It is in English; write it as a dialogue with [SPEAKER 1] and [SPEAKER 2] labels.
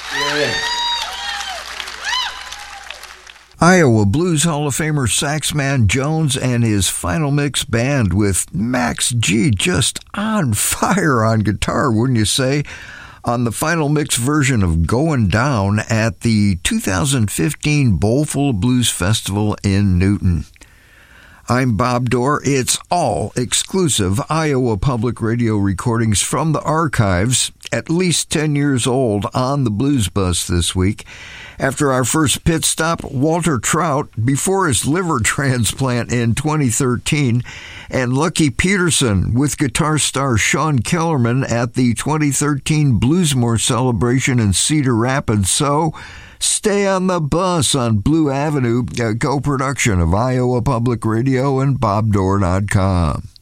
[SPEAKER 1] Iowa Blues Hall of Famer Saxman Jones and his Final Mix Band with Max G just on fire on guitar, wouldn't you say, on the Final Mix version of Going Down at the 2015 Bowlful of Blues Festival in Newton. I'm Bob Dorr. It's all exclusive Iowa Public Radio recordings from the archives, at least 10 years old, on the Blues Bus this week. After our first pit stop, Walter Trout, before his liver transplant in 2013, and Lucky Peterson with guitar star Sean Kellerman at the 2013 Bluesmore celebration in Cedar Rapids. So, stay on the bus on Blue Avenue, a co-production of Iowa Public Radio and BobDorr.com.